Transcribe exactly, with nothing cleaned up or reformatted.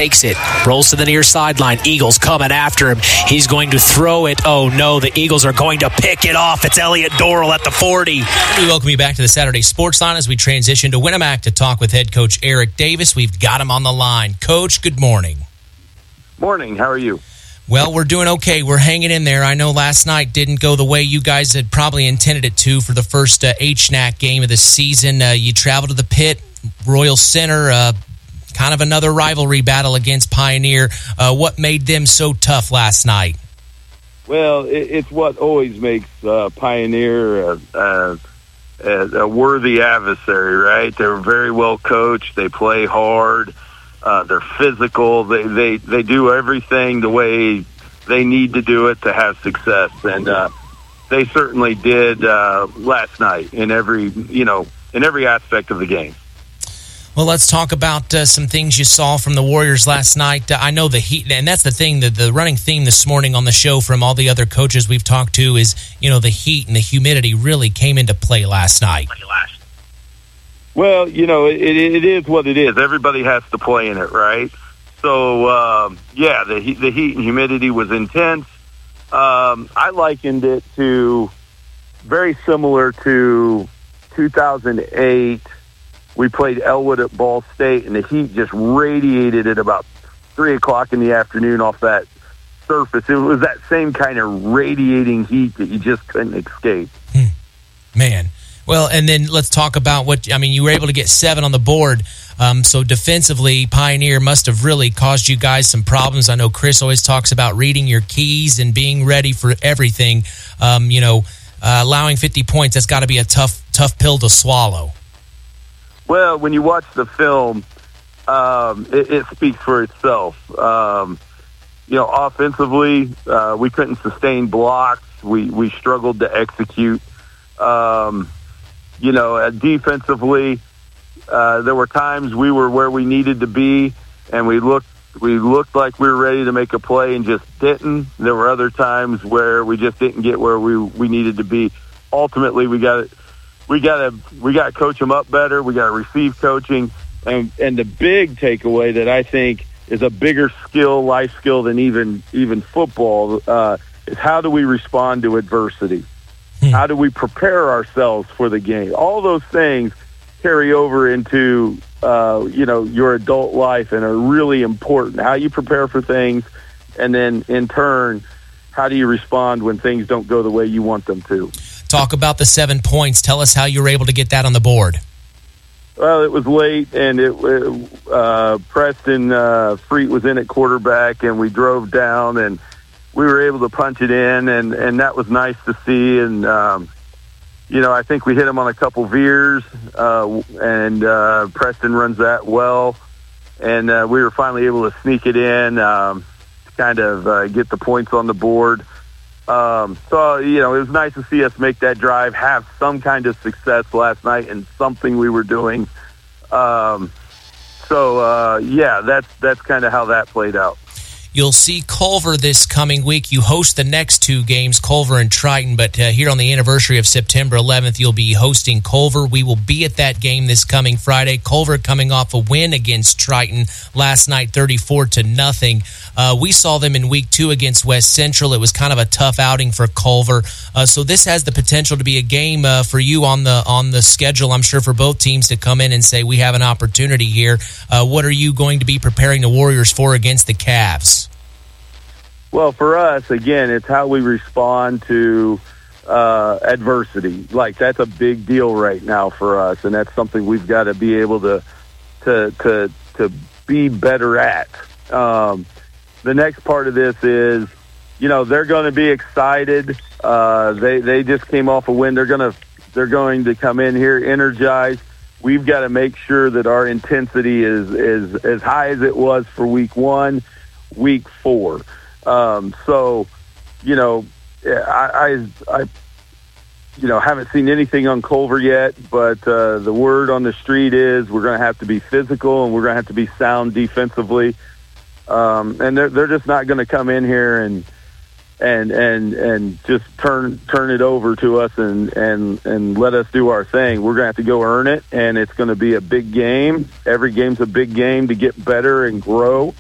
takes it, rolls to the near sideline. Eagles coming after him. He's going to throw it. Oh, no, the Eagles are going to pick it off. It's Elliot Dorrell at the forty. We welcome you back to the Saturday Sports Line as we transition to Winamac to talk with head coach Eric Davis. We've got him on the line. Coach, good morning. Morning. How are you? Well, we're doing okay. We're hanging in there. I know last night didn't go the way you guys had probably intended it to for the first uh, H N A C game of the season. Uh, you traveled to the Pit, Royal Center, uh, kind of another rivalry battle against Pioneer. Uh, what made them so tough last night? Well, it, it's what always makes uh, Pioneer a, a, a worthy adversary, right? They're very well coached. They play hard. Uh, they're physical. They, they they do everything the way they need to do it to have success, and uh, they certainly did uh, last night in every you know in every aspect of the game. Well, let's talk about uh, some things you saw from the Warriors last night. Uh, I know the heat, and that's the thing, the, the running theme this morning on the show from all the other coaches we've talked to is, you know, the heat and the humidity really came into play last night. Well, you know, it, it is what it is. Everybody has to play in it, right? So, um, yeah, the heat, the heat and humidity was intense. Um, I likened it to very similar to two thousand eight. We played Elwood at Ball State, and the heat just radiated at about three o'clock in the afternoon off that surface. It was that same kind of radiating heat that you just couldn't escape. Hmm. Man. Well, and then let's talk about what, I mean, you were able to get seven on the board. Um, so defensively, Pioneer must have really caused you guys some problems. I know Chris always talks about reading your keys and being ready for everything. Um, you know, uh, allowing fifty points, that's got to be a tough, tough pill to swallow. Well, when you watch the film, um, it, it speaks for itself. Um, you know, offensively, uh, we couldn't sustain blocks. We, we struggled to execute. Um, You know, uh, defensively, uh, there were times we were where we needed to be, and we looked we looked like we were ready to make a play and just didn't. There were other times where we just didn't get where we we needed to be. Ultimately, we got we got to we got to coach them up better. We got to receive coaching, and and the big takeaway that I think is a bigger skill, life skill than even even football uh, is how do we respond to adversity. How do we prepare ourselves for the game? All those things carry over into, uh, you know, your adult life and are really important. How you prepare for things, and then in turn, how do you respond when things don't go the way you want them to? Talk about the seven points. Tell us how you were able to get that on the board. Well, it was late, and it uh, Preston uh, Freet was in at quarterback, and we drove down, and we were able to punch it in, and, and that was nice to see. And, um, you know, I think we hit him on a couple veers, uh, and uh, Preston runs that well. And uh, we were finally able to sneak it in um, to kind of uh, get the points on the board. Um, so, you know, it was nice to see us make that drive, have some kind of success last night in something we were doing. Um, so, uh, yeah, that's, that's kind of how that played out. You'll see Culver this coming week. You host the next two games, Culver and Triton, but uh, here on the anniversary of September eleventh, you'll be hosting Culver. We will be at that game this coming Friday. Culver coming off a win against Triton last night, thirty-four to nothing. Uh, we saw them in week two against West Central. It was kind of a tough outing for Culver. Uh, so this has the potential to be a game uh, for you on the on the schedule, I'm sure, for both teams to come in and say, we have an opportunity here. Uh, what are you going to be preparing the Warriors for against the Cavs? Well, for us, again, it's how we respond to uh, adversity. Like, that's a big deal right now for us, and that's something we've got to be able to to to to be better at. Um, the next part of this is, you know, they're going to be excited. Uh, they they just came off a win. They're going to they're going to come in here energized. We've got to make sure that our intensity is is as high as it was for week one, week four. Um, so, you know, I, I, I, you know, haven't seen anything on Culver yet, but uh, the word on the street is we're going to have to be physical and we're going to have to be sound defensively. Um, and they're they're just not going to come in here and and and and just turn turn it over to us and and and let us do our thing. We're going to have to go earn it, and it's going to be a big game. Every game's a big game to get better and grow.